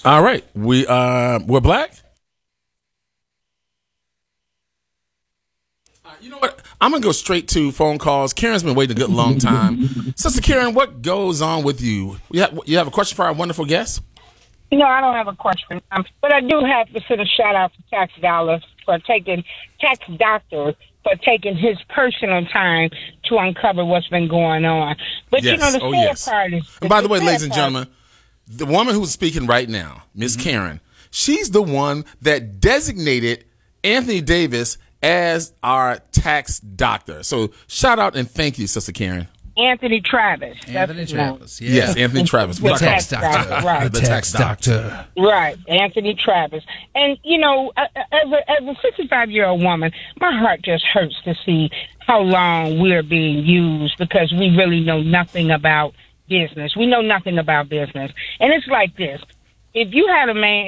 All right. We're black. You know what? I'm going to go straight to phone calls. Karen's been waiting a good long time. Sister Karen, what goes on with you? You have a question for our wonderful guest? No, I don't have a question. But I do have to send a shout out to Tax Doctor for taking his personal time to uncover what's been going on. But yes. the sad part is... And by the way, ladies and gentlemen, the woman who's speaking right now, Miss Karen, she's the one that designated Anthony Davis as our tax doctor. So shout out and thank you, Sister Karen. Anthony Travis. Anthony Travis, yeah. Yes, Anthony Travis. The tax doctor, right. The tax doctor. Right, Anthony Travis. And, as a 65-year-old woman, my heart just hurts to see how long we're being used because we really know nothing about business. We know nothing about business. And it's like this. If you had a man,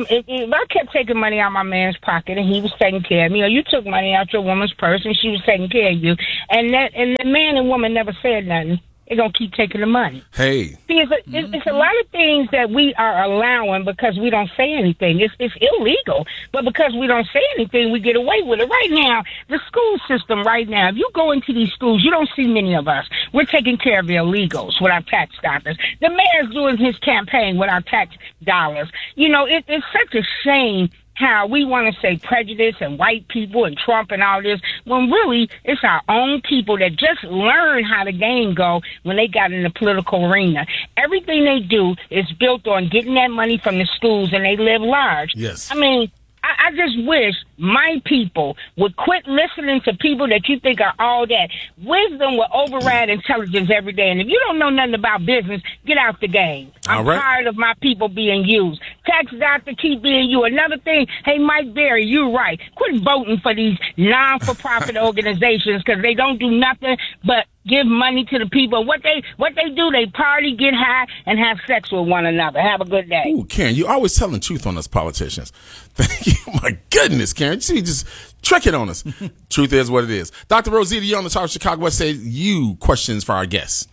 if I kept taking money out of my man's pocket and he was taking care of me, or you took money out your woman's purse and she was taking care of you, and the man and woman never said nothing, they're going to keep taking the money. Hey. See, it's a lot of things that we are allowing because we don't say anything. It's illegal, but because we don't say anything, we get away with it. Right now, the school system right now, if you go into these schools, you don't see many of us. We're taking care of the illegals with our tax dollars. The mayor's doing his campaign with our tax dollars. It's such a shame how we want to say prejudice and white people and Trump and all this, when really it's our own people that just learned how the game go when they got in the political arena. Everything they do is built on getting that money from the schools, and they live large. Yes. I mean, I just wish my people would quit listening to people that you think are all that. Wisdom will override intelligence every day. And if you don't know nothing about business, get out the game. I'm tired of my people being used. Tax doctor, keep being you. Another thing, hey, Mike Berry, you're right. Quit voting for these non-for-profit organizations because they don't do nothing but give money to the people. What they do, they party, get high, and have sex with one another. Have a good day. Ooh, Karen, you're always telling truth on us politicians. Thank you. My goodness, Karen. You just tricking on us. Truth is what it is. Dr. Rosita, you're on the Talk of Chicago. What say you? Questions for our guests?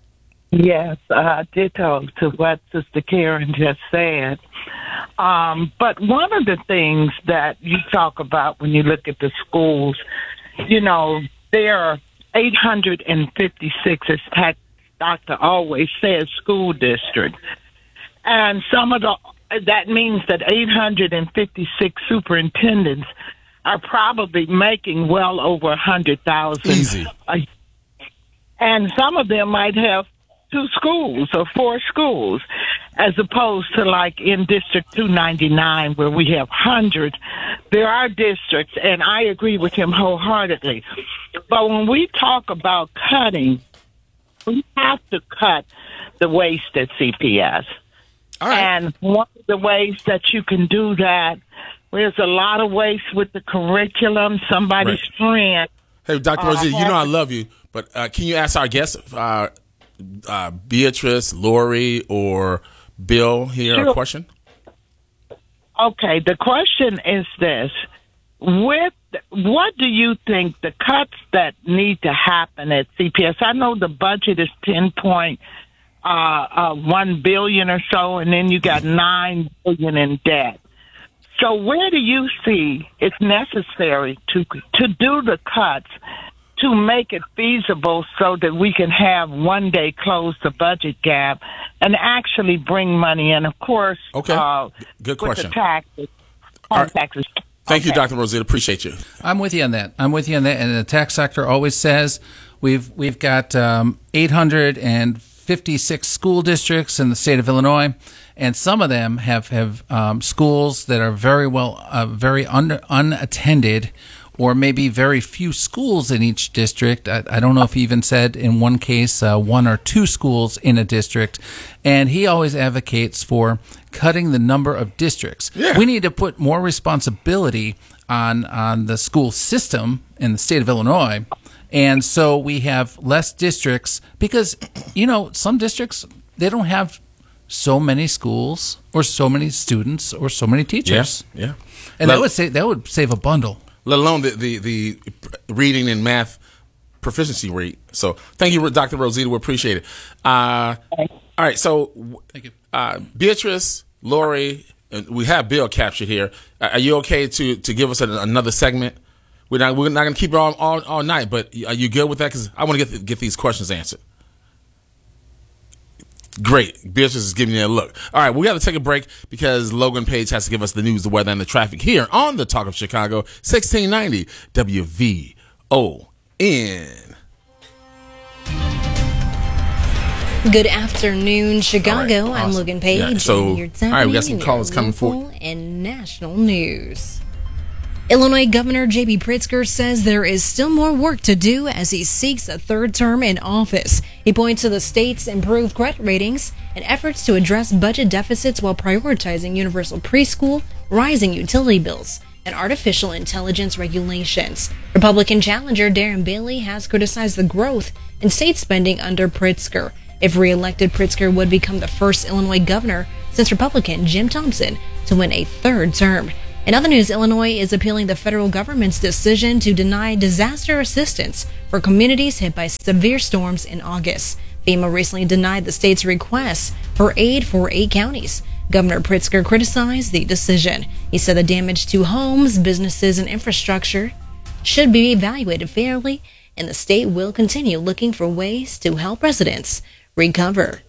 Yes, ditto to what Sister Karen just said. But one of the things that you talk about when you look at the schools, there are 856, as Tax Doctor always says, school districts. And that means that 856 superintendents are probably making well over 100,000. Easy. And some of them might have 2 schools or 4 schools, as opposed to like in District 299 where we have hundreds. There are districts, and I agree with him wholeheartedly. But when we talk about cutting, we have to cut the waste at CPS. All right. And one of the ways that you can do that, there's a lot of waste with the curriculum. Somebody's friend. Hey, Dr. Rosita, I love you, but can you ask our guests, Beatrice, Lori, or Bill here a question? Okay, the question is this. What do you think the cuts that need to happen at CPS? I know the budget is 10.1 billion or so, and then you got 9 billion in debt. So where do you see it's necessary to do the cuts to make it feasible so that we can have one day close the budget gap and actually bring money in? Of course, good question. With the taxes, taxes. Thank you, Dr. Rosita. Appreciate you. I'm with you on that. And the tax sector always says we've got 856 school districts in the state of Illinois, and some of them have schools that are very unattended, or maybe very few schools in each district. I don't know if he even said in one case 1 or 2 schools in a district. And he always advocates for cutting the number of districts. Yeah. We need to put more responsibility on the school system in the state of Illinois. And so we have less districts because, some districts, they don't have so many schools or so many students or so many teachers. Yeah. And that would save a bundle. Let alone the reading and math proficiency rate. So thank you, Dr. Rosita. We appreciate it. All right. So thank you. Beatrice, Lori, and we have Bill captured here. Are you okay to give us another segment? We're not going to keep it all night, but are you good with that? Because I want to get these questions answered. Great. Beatrice is giving you a look. All right, we got to take a break because Logan Page has to give us the news, the weather, and the traffic here on the Talk of Chicago, 1690 WVON. Good afternoon, Chicago. All right, I'm awesome. Logan Page. Yeah, so, and all right, we got some calls coming for and national news. Illinois Governor J.B. Pritzker says there is still more work to do as he seeks a third term in office. He points to the state's improved credit ratings and efforts to address budget deficits while prioritizing universal preschool, rising utility bills, and artificial intelligence regulations. Republican challenger Darren Bailey has criticized the growth in state spending under Pritzker. If re-elected, Pritzker would become the first Illinois governor since Republican Jim Thompson to win a third term. In other news, Illinois is appealing the federal government's decision to deny disaster assistance for communities hit by severe storms in August. FEMA recently denied the state's request for aid for 8 counties. Governor Pritzker criticized the decision. He said the damage to homes, businesses, and infrastructure should be evaluated fairly, and the state will continue looking for ways to help residents recover.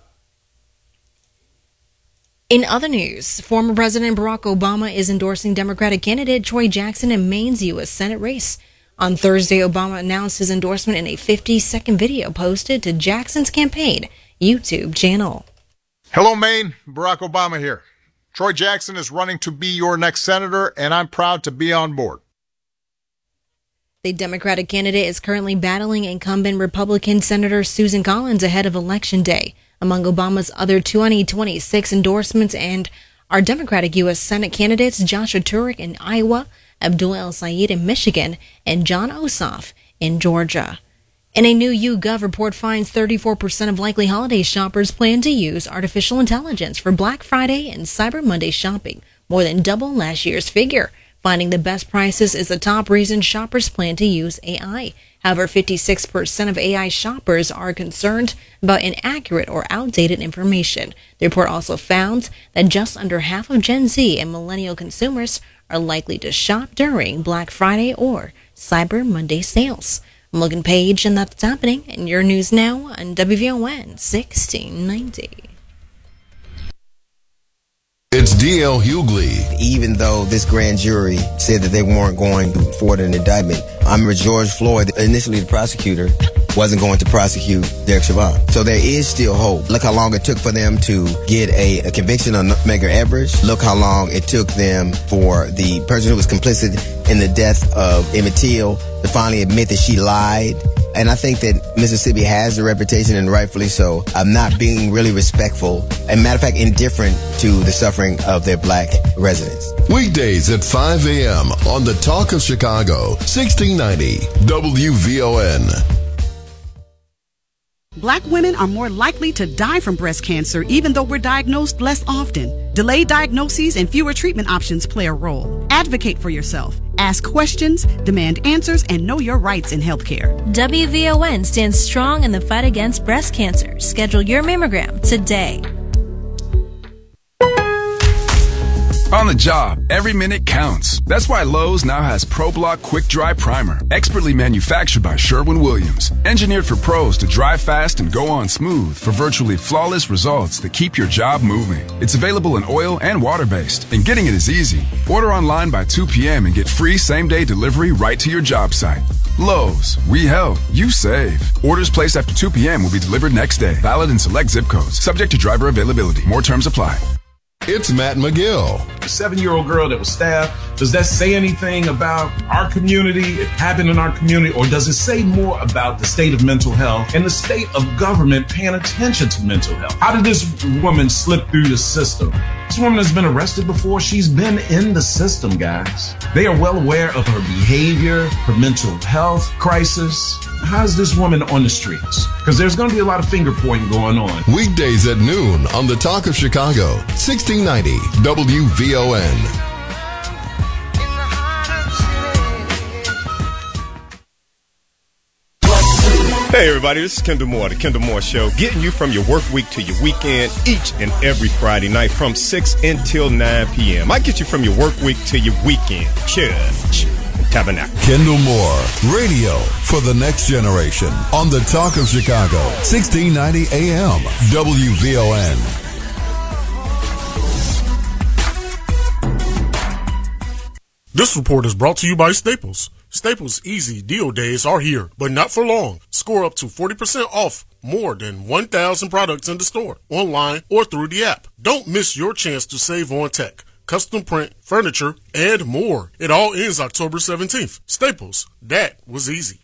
In other news, former President Barack Obama is endorsing Democratic candidate Troy Jackson in Maine's U.S. Senate race. On Thursday, Obama announced his endorsement in a 50-second video posted to Jackson's campaign YouTube channel. Hello, Maine. Barack Obama here. Troy Jackson is running to be your next senator, and I'm proud to be on board. The Democratic candidate is currently battling incumbent Republican Senator Susan Collins ahead of Election Day. Among Obama's other 2026 endorsements and are Democratic U.S. Senate candidates Joshua Turek in Iowa, Abdul El-Sayed in Michigan, and John Ossoff in Georgia. And a new YouGov report finds 34% of likely holiday shoppers plan to use artificial intelligence for Black Friday and Cyber Monday shopping, more than double last year's figure. Finding the best prices is the top reason shoppers plan to use AI. However, 56% of AI shoppers are concerned about inaccurate or outdated information. The report also found that just under half of Gen Z and millennial consumers are likely to shop during Black Friday or Cyber Monday sales. I'm Logan Page, and that's happening in your news now on WVON 1690. It's D.L. Hughley. Even though this grand jury said that they weren't going to forward an indictment, I remember George Floyd, initially the prosecutor, wasn't going to prosecute Derek Chauvin. So there is still hope. Look how long it took for them to get a conviction on Medgar Evers. Look how long it took them for the person who was complicit in the death of Emmett Till to finally admit that she lied. And I think that Mississippi has a reputation, and rightfully so, of not being really respectful and, matter of fact, indifferent to the suffering of their black residents. Weekdays at 5 a.m. on the Talk of Chicago, 1690 WVON. Black women are more likely to die from breast cancer even though we're diagnosed less often. Delayed diagnoses and fewer treatment options play a role. Advocate for yourself. Ask questions, demand answers, and know your rights in healthcare. WVON stands strong in the fight against breast cancer. Schedule your mammogram today. On the job, every minute counts. That's why Lowe's now has ProBlock Quick Dry Primer, expertly manufactured by Sherwin-Williams. Engineered for pros to dry fast and go on smooth for virtually flawless results that keep your job moving. It's available in oil and water-based, and getting it is easy. Order online by 2 p.m. and get free same-day delivery right to your job site. Lowe's, we help, you save. Orders placed after 2 p.m. will be delivered next day. Valid in select zip codes. Subject to driver availability. More terms apply. It's Matt McGill. The 7-year-old girl that was stabbed, does that say anything about our community? It happened in our community, or does it say more about the state of mental health and the state of government paying attention to mental health? How did this woman slip through the system? This woman has been arrested before. She's been in the system, guys. They are well aware of her behavior, her mental health crisis. How's this woman on the streets? Because there's going to be a lot of finger pointing going on. Weekdays at noon on the Talk of Chicago, 1690 WVON. Hey everybody, this is Kendall Moore, The Kendall Moore Show, getting you from your work week to your weekend each and every Friday night from 6 until 9 p.m. I get you from your work week to your weekend. Church and Tabernacle. Kendall Moore, radio for the next generation on the Talk of Chicago, 1690 AM, WVON. This report is brought to you by Staples. Staples Easy Deal Days are here, but not for long. Score up to 40% off more than 1,000 products in the store, online, or through the app. Don't miss your chance to save on tech, custom print, furniture, and more. It all ends October 17th. Staples, that was easy.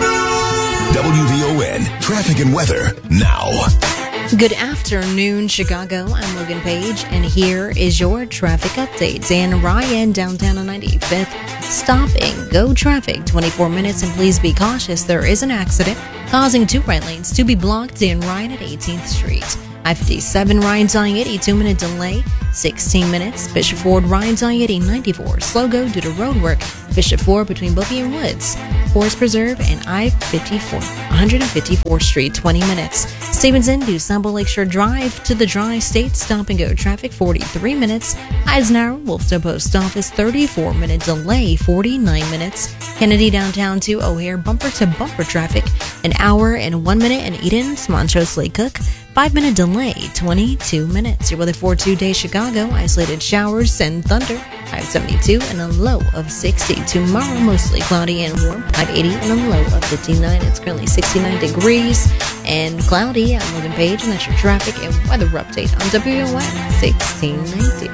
WVON, traffic and weather now. Good afternoon, Chicago. I'm Logan Page, and here is your traffic update. Dan Ryan, downtown on 95th. Stop and go traffic, 24 minutes, and please be cautious. There is an accident causing 2 right lanes to be blocked. Dan Ryan at 18th Street. I-57 Ryan Zayed, 2-minute delay, 16 minutes. Bishop Ford Ryan Zayed, 94. Slow go due to road work. Bishop Ford between Bookie and Woods. Forest Preserve and I-54, 154th Street, 20 minutes. Stevenson to Stumble Lakeshore Drive to the Tri-State Stop and Go traffic, 43 minutes. Eisenhower, Wolfton Post Office, 34-minute delay, 49 minutes. Kennedy downtown to O'Hare, bumper-to-bumper traffic, 1 hour and 1 minute. And Eden's, Montrose Lake Cook, 5-minute delay, 22 minutes. Your weather for 2 days, Chicago, isolated showers and thunder, 572 and a low of 60. Tomorrow, mostly cloudy and warm, 580 and a low of 59. It's currently 69 degrees and cloudy. I'm Logan Page, and that's your traffic and weather update on WVON 1690.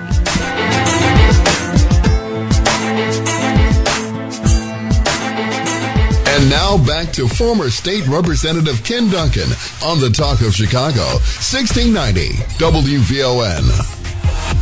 And now back to former State Representative Ken Duncan on the Talk of Chicago, 1690 WVON.